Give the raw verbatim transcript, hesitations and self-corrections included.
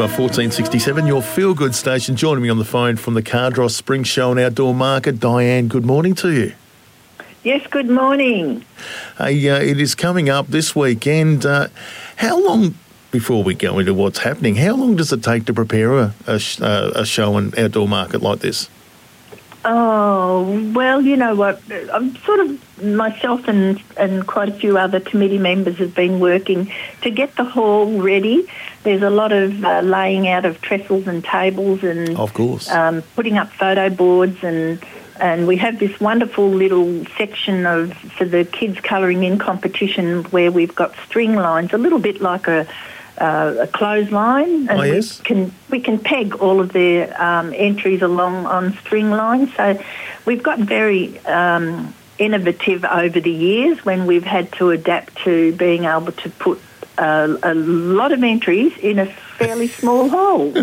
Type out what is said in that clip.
Super fourteen sixty-seven, your feel-good station. Joining me on the phone from the Cardross Spring Show and Outdoor Market, Diane, good morning to you. Yes, good morning. Hey, uh, it is coming up this weekend. Uh, how long, before we go into what's happening, how long does it take to prepare a, a, sh- uh, a show and outdoor market like this? Oh, well, you know what, I'm sort of, myself and, and quite a few other committee members have been working to get the hall ready. There's a lot of uh, laying out of trestles and tables and Of course. Um, putting up photo boards, and and we have this wonderful little section of for the kids colouring in competition where we've got string lines, a little bit like a Uh, a clothesline, and oh, yes. we can we can peg all of their um, entries along on string lines. So we've got very um, innovative over the years when we've had to adapt to being able to put uh, a lot of entries in a fairly small hole.